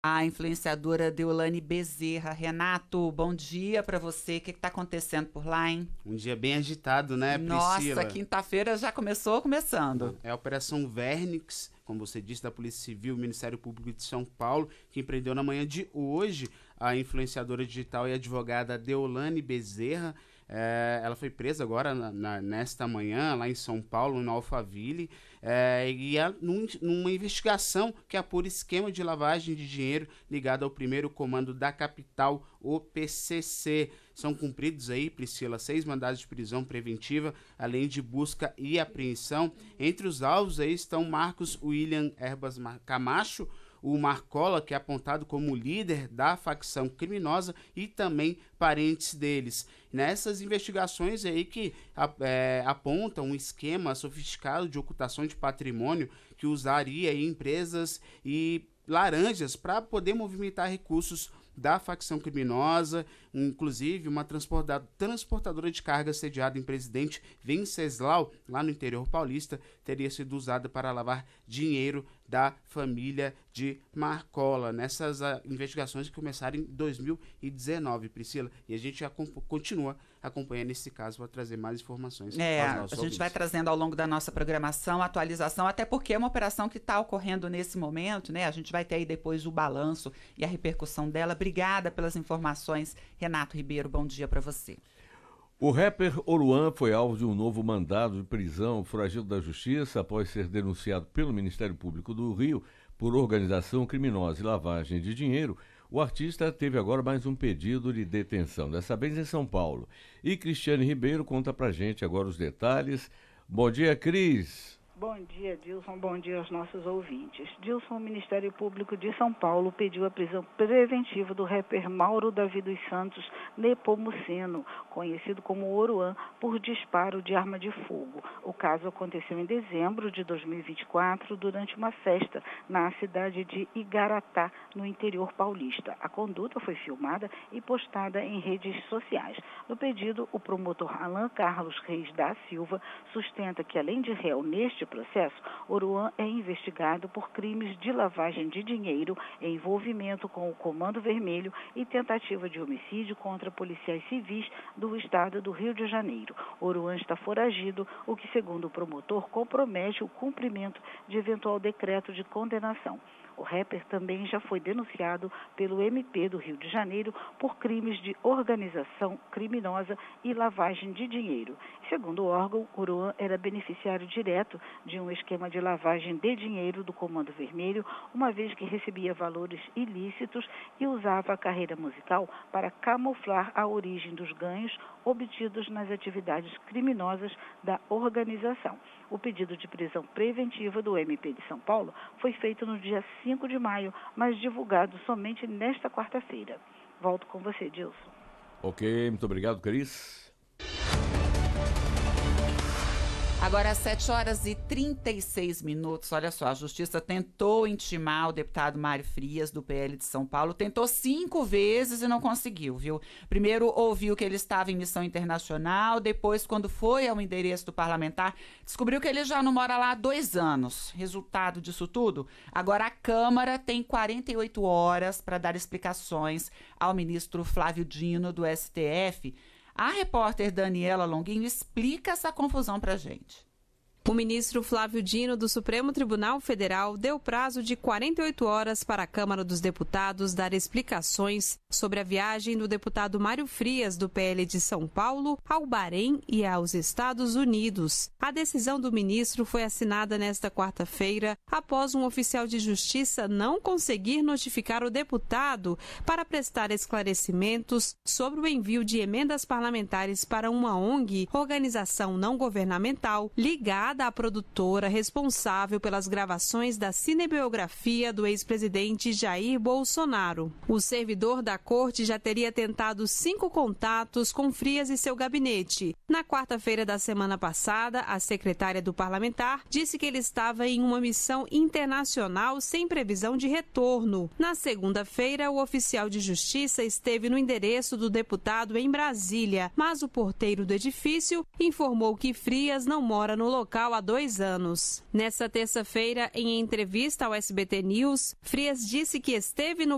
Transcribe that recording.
A influenciadora Deolane Bezerra. Renato, bom dia para você. O que está acontecendo por lá, hein? Um dia bem agitado, né, Priscila? Nossa, quinta-feira já começando. É a Operação Vernix, como você disse, da Polícia Civil, Ministério Público de São Paulo, que empreendeu na manhã de hoje a influenciadora digital e advogada Deolane Bezerra. Ela foi presa agora nesta manhã, lá em São Paulo, no Alphaville, numa investigação que apura esquema de lavagem de dinheiro ligado ao primeiro comando da capital, o PCC. São cumpridos aí, Priscila, 6 mandados de prisão preventiva, além de busca e apreensão. Entre os alvos aí estão Marcos William Erbas Camacho, o Marcola, que é apontado como líder da facção criminosa, e também parentes deles. Nessas investigações aí que apontam um esquema sofisticado de ocultação de patrimônio que usaria aí empresas e laranjas para poder movimentar recursos da facção criminosa, inclusive uma transportadora de carga sediada em Presidente Venceslau, lá no interior paulista, teria sido usada para lavar dinheiro da família de Marcola. Nessas investigações que começaram em 2019, Priscila, e a gente continua acompanhando esse caso para trazer mais informações aos nossos ouvintes. A gente vai trazendo ao longo da nossa programação, atualização, até porque é uma operação que está ocorrendo nesse momento, né? A gente vai ter aí depois o balanço e a repercussão dela. Obrigada pelas informações, Renato Ribeiro, bom dia para você. O rapper Oruan foi alvo de um novo mandado de prisão foragido da Justiça após ser denunciado pelo Ministério Público do Rio por organização criminosa e lavagem de dinheiro. O artista teve agora mais um pedido de detenção, dessa vez em São Paulo. E Cristiane Ribeiro conta pra gente agora os detalhes. Bom dia, Cris. Bom dia, Dilson. Bom dia aos nossos ouvintes. Dilson, o Ministério Público de São Paulo pediu a prisão preventiva do rapper Mauro Davi dos Santos Nepomuceno, conhecido como Oruan, por disparo de arma de fogo. O caso aconteceu em dezembro de 2024, durante uma festa na cidade de Igaratá, no interior paulista. A conduta foi filmada e postada em redes sociais. No pedido, o promotor Alan Carlos Reis da Silva sustenta que, além de réu neste processo, Oruan é investigado por crimes de lavagem de dinheiro, envolvimento com o Comando Vermelho e tentativa de homicídio contra policiais civis do estado do Rio de Janeiro. Oruan está foragido, o que, segundo o promotor, compromete o cumprimento de eventual decreto de condenação. O rapper também já foi denunciado pelo MP do Rio de Janeiro por crimes de organização criminosa e lavagem de dinheiro. Segundo o órgão, Oruan era beneficiário direto de um esquema de lavagem de dinheiro do Comando Vermelho, uma vez que recebia valores ilícitos e usava a carreira musical para camuflar a origem dos ganhos obtidos nas atividades criminosas da organização. O pedido de prisão preventiva do MP de São Paulo foi feito no dia 5 de maio, mas divulgado somente nesta quarta-feira. Volto com você, Dilson. Ok, muito obrigado, Cris. Agora, às 7h36. Olha só, a Justiça tentou intimar o deputado Mário Frias, do PL de São Paulo. Tentou 5 vezes e não conseguiu, viu? Primeiro ouviu que ele estava em missão internacional. Depois, quando foi ao endereço do parlamentar, descobriu que ele já não mora lá há 2 anos. Resultado disso tudo? Agora a Câmara tem 48 horas para dar explicações ao ministro Flávio Dino, do STF. A repórter Daniela Longuinho explica essa confusão pra gente. O ministro Flávio Dino, do Supremo Tribunal Federal, deu prazo de 48 horas para a Câmara dos Deputados dar explicações sobre a viagem do deputado Mário Frias, do PL de São Paulo, ao Bahrein e aos Estados Unidos. A decisão do ministro foi assinada nesta quarta-feira, após um oficial de justiça não conseguir notificar o deputado para prestar esclarecimentos sobre o envio de emendas parlamentares para uma ONG, organização não governamental, ligada à produtora responsável pelas gravações da cinebiografia do ex-presidente Jair Bolsonaro. O servidor da corte já teria tentado 5 contatos com Frias e seu gabinete. Na quarta-feira da semana passada, a secretária do parlamentar disse que ele estava em uma missão internacional sem previsão de retorno. Na segunda-feira, o oficial de justiça esteve no endereço do deputado em Brasília, mas o porteiro do edifício informou que Frias não mora no local há 2 anos. Nessa terça-feira, em entrevista ao SBT News, Frias disse que esteve no